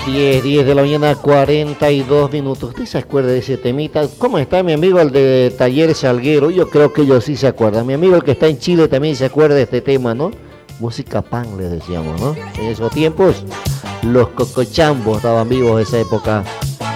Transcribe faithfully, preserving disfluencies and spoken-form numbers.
diez, diez de la mañana, cuarenta y dos minutos. ¿Usted se acuerda de ese temita? ¿Cómo está mi amigo el de Taller Salguero? Yo creo que ellos sí se acuerdan. Mi amigo el que está en Chile también se acuerda de este tema, ¿no? Música pan, les decíamos, ¿no? En esos tiempos, los cocochambos estaban vivos en esa época.